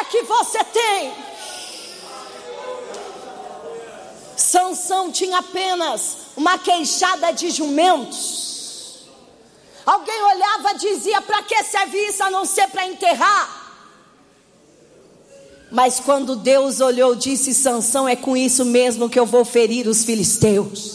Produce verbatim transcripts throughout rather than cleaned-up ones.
que você tem. Sansão tinha apenas uma queixada de jumentos. Alguém olhava e dizia: para que serve isso a não ser para enterrar? Mas quando Deus olhou, disse: Sansão, é com isso mesmo que eu vou ferir os filisteus.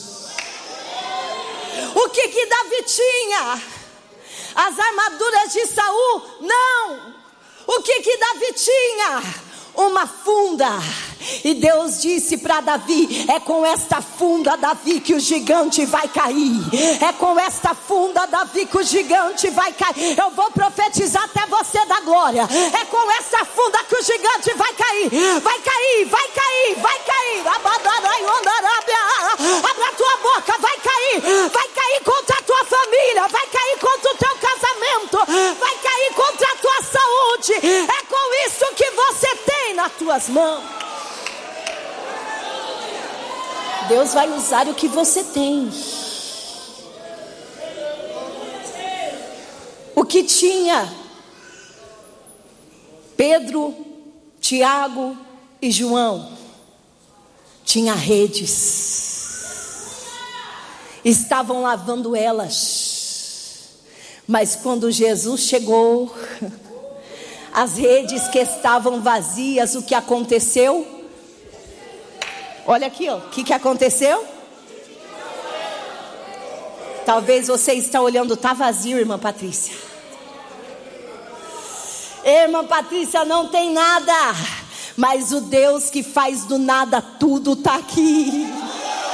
O que que Davi tinha? As armaduras de Saul? Não. O que que Davi tinha? Uma funda. E Deus disse para Davi: é com esta funda, Davi, que o gigante vai cair. É com esta funda, Davi, que o gigante vai cair. Eu vou profetizar até você da glória. É com esta funda que o gigante vai cair. Vai cair, vai cair, vai cair. Abra a tua boca, vai cair. Vai cair contra a tua família. Vai cair contra o teu casamento. Vai cair contra a tua saúde. É com isso que você tem nas tuas mãos. Deus vai usar o que você tem. O que tinha Pedro, Tiago e João? Tinha redes. Estavam lavando elas. Mas quando Jesus chegou, as redes que estavam vazias, o que aconteceu? Olha aqui, ó. O que que aconteceu? Talvez você está olhando, está vazio, irmã Patrícia. Irmã Patrícia, não tem nada. Mas o Deus que faz do nada tudo está aqui.